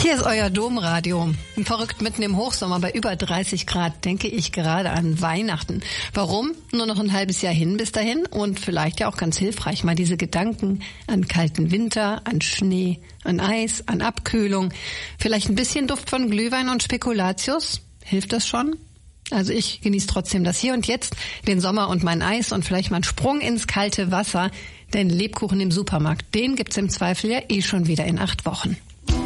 Hier ist euer Domradio. Verrückt mitten im Hochsommer bei über 30 Grad denke ich gerade an Weihnachten. Warum? Nur noch ein halbes Jahr hin bis dahin und vielleicht ja auch ganz hilfreich, mal diese Gedanken an kalten Winter, an Schnee, an Eis, an Abkühlung. Vielleicht ein bisschen Duft von Glühwein und Spekulatius. Hilft das schon? Also ich genieße trotzdem das Hier und Jetzt, den Sommer und mein Eis und vielleicht mal einen Sprung ins kalte Wasser. Denn Lebkuchen im Supermarkt, den gibt's im Zweifel ja eh schon wieder in 8 Wochen.